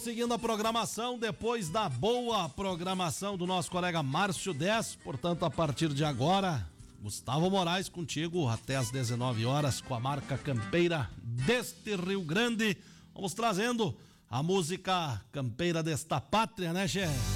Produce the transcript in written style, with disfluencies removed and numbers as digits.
Seguindo a programação, depois da boa programação do nosso colega Márcio 10, portanto, a partir de agora, Gustavo Moraes contigo até às 19 horas com a marca campeira deste Rio Grande. Vamos trazendo a música campeira desta pátria, né, Che?